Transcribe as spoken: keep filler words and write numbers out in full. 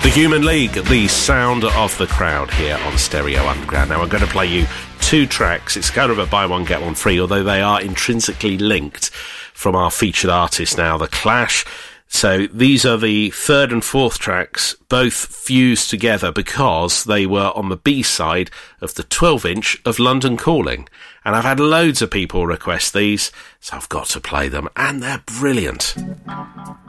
The Human League, the sound of the crowd here on Stereo Underground. Now, I'm going to play you two tracks. It's kind of a buy one, get one free, although they are intrinsically linked, from our featured artist now, The Clash. So these are the third and fourth tracks, both fused together because they were on the B-side of the twelve-inch of London Calling. And I've had loads of people request these, so I've got to play them, and they're brilliant.